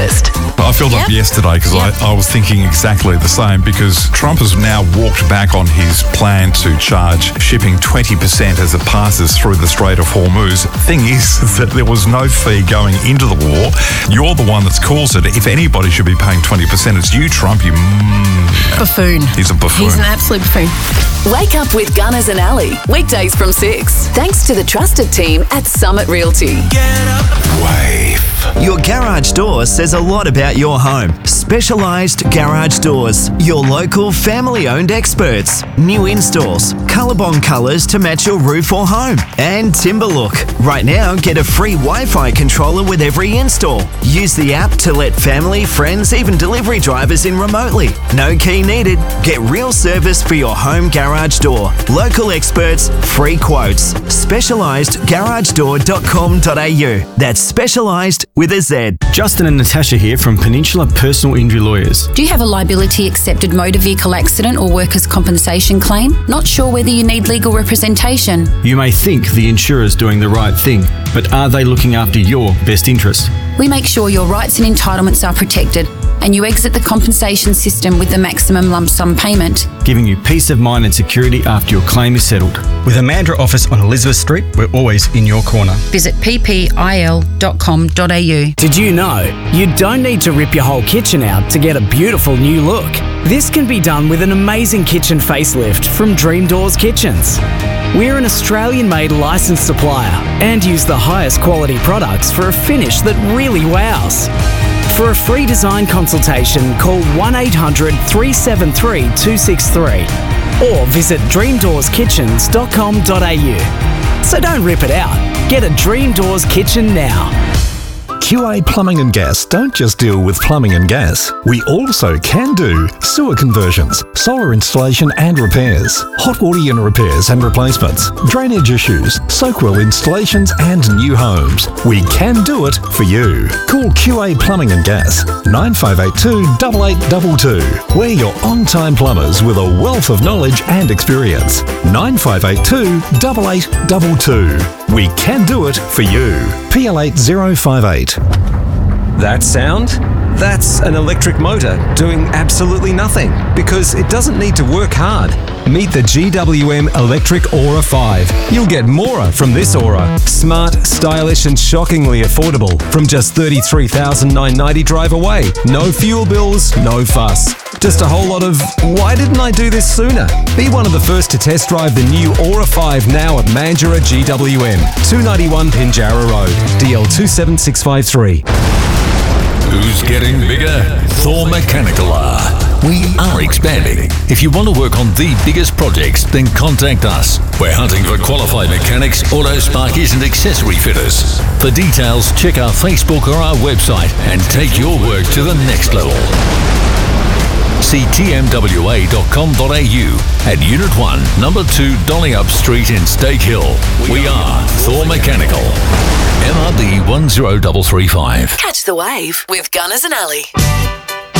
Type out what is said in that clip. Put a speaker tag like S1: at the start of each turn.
S1: breakfast.
S2: I filled up yesterday because I was thinking exactly the same, because Trump has now walked back on his plan to charge shipping 20% as it passes through the Strait of Hormuz. Thing is that there was no fee going into the war. You're the one that's caused it. If anybody should be paying 20%, it's you, Trump. You
S3: buffoon.
S2: He's a buffoon.
S3: He's an absolute buffoon.
S1: Wake up with Gunners and Ali. Weekdays from 6. Thanks to the trusted team at Summit Realty.
S2: Wave.
S4: Your garage door says a lot about your home. Specialised Garage Doors. Your local family-owned experts. New installs. Colorbond colours to match your roof or home. And Timber Look. Right now, get a free Wi-Fi controller with every install. Use the app to let family, friends, even delivery drivers in remotely. No key needed. Get real service for your home garage door. Local experts, free quotes. SpecialisedGarageDoor.com.au. That's specialised with a Z.
S5: Justin and Natasha here from Peninsula Personal Injury Lawyers.
S3: Do you have a liability accepted motor vehicle accident or workers' compensation claim? Not sure whether you need legal representation?
S5: You may think the insurer's doing the right thing, but are they looking after your best interest?
S3: We make sure your rights and entitlements are protected and you exit the compensation system with the maximum lump sum payment,
S5: giving you peace of mind and security after your claim is settled. With a Mandurah office on Elizabeth Street, we're always in your corner.
S3: Visit ppil.com.au.
S6: Did you know you don't need to rip your whole kitchen out to get a beautiful new look? This can be done with an amazing kitchen facelift from Dream Doors Kitchens. We're an Australian-made licensed supplier and use the highest quality products for a finish that really wows. For a free design consultation, call 1-800-373-263 or visit dreamdoorskitchens.com.au. So don't rip it out. Get a Dream Doors kitchen now.
S7: QA Plumbing and Gas don't just deal with plumbing and gas. We also can do sewer conversions, solar installation and repairs, hot water unit repairs and replacements, drainage issues, soak well installations and new homes. We can do it for you. Call QA Plumbing and Gas 9582 8822. We're your on-time plumbers with a wealth of knowledge and experience. 9582 8822. We can do it for you. PL8058.
S8: That sound? That's an electric motor doing absolutely nothing because it doesn't need to work hard. Meet the GWM Electric Aura 5. You'll get more from this Aura. Smart, stylish and shockingly affordable from just $33,990 drive away. No fuel bills, no fuss. Just a whole lot of, why didn't I do this sooner? Be one of the first to test drive the new Aura 5 now at Mandurah GWM, 291 Pinjarra Road, DL 27653.
S9: Who's getting bigger? Thor Mechanical are. We are expanding. If you want to work on the biggest projects, then contact us. We're hunting for qualified mechanics, auto sparkies and accessory fitters. For details, check our Facebook or our website and take your work to the next level. See tmwa.com.au at Unit 1, Number 2 Dollyup Street in Stake Hill. We are Thor Mechanical. MRB 10335.
S1: Catch the wave with Gunners and Ali.